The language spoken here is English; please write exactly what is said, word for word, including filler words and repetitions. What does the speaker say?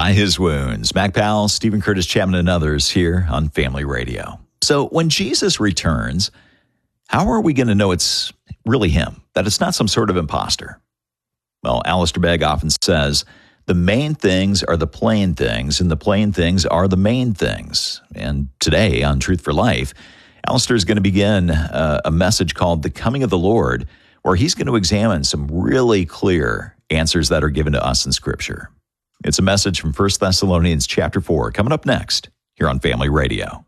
By his wounds. Mac Powell, Stephen Curtis Chapman, and others here on Family Radio. So when Jesus returns, how are we going to know it's really him, that it's not some sort of imposter? Well, Alistair Begg often says, the main things are the plain things, and the plain things are the main things. And today on Truth for Life, Alistair is going to begin uh, a message called The Coming of the Lord, where he's going to examine some really clear answers that are given to us in Scripture. It's a message from First Thessalonians chapter four, coming up next here on Family Radio.